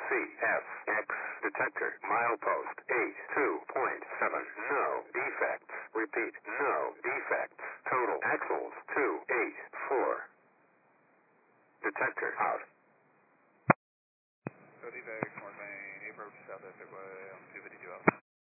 CSX detector milepost 82.7. No defects. Repeat, no defects. Total axles 284. Detector out. So defects, north main, approach south Essex Way, 252 out.